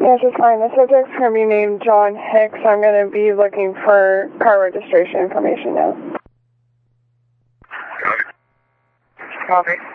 Yes, it's fine. The subject's going to be named John Hicks. I'm going to be looking for car registration information now. Copy.